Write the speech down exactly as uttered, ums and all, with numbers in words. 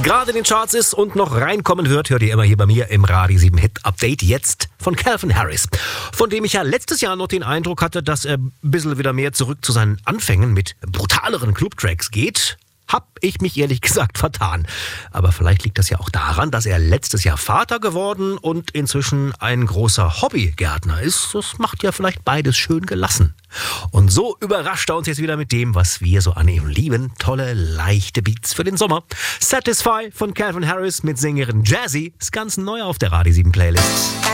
gerade in den Charts ist und noch reinkommen wird, hört ihr immer hier bei mir im Radio sieben Hit Update jetzt von Calvin Harris, von dem ich ja letztes Jahr noch den Eindruck hatte, dass er ein bisschen wieder mehr zurück zu seinen Anfängen mit brutaleren Club-Tracks geht. Hab ich mich ehrlich gesagt vertan. Aber vielleicht liegt das ja auch daran, dass er letztes Jahr Vater geworden und inzwischen ein großer Hobbygärtner ist. Das macht ja vielleicht beides schön gelassen. Und so überrascht er uns jetzt wieder mit dem, was wir so an ihm lieben. Tolle, leichte Beats für den Sommer. Satisfy von Calvin Harris mit Sängerin Jazzy ist ganz neu auf der Radio sieben Playlist.